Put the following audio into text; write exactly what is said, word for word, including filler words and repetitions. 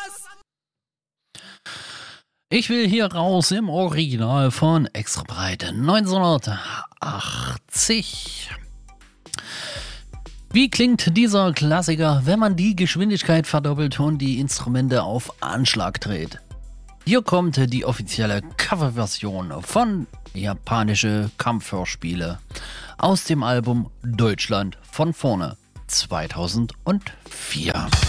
Ich will hier raus im Original von Extra Breit neunzehnhundertachtzig. Wie klingt dieser Klassiker, wenn man die Geschwindigkeit verdoppelt und die Instrumente auf Anschlag dreht? Hier kommt die offizielle Coverversion von Japanische Kampfhörspiele aus dem Album Deutschland von vorne zweitausendvier.